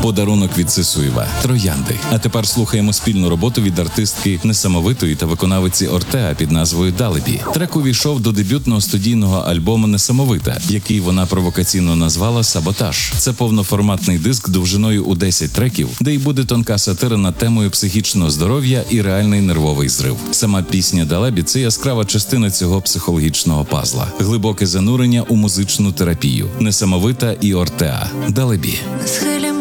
Подарунок від Сисуєва «Троянди». А тепер слухаємо спільну роботу від артистки Несамовитої та виконавиці Ортеа під назвою «Далебі». Трек увійшов до дебютного студійного альбому «Несамовита», який вона провокаційно назвала «Саботаж». Це повноформатний диск довжиною у 10 треків, де й буде тонка сатира над темою психічного здоров'я і реальний нервовий зрив. Сама пісня «Далебі» – це яскрава частина цього психологічного пазла. Глибоке занурення у музичну терапію. Несамовита і Ортеа. «Далебі». На схилі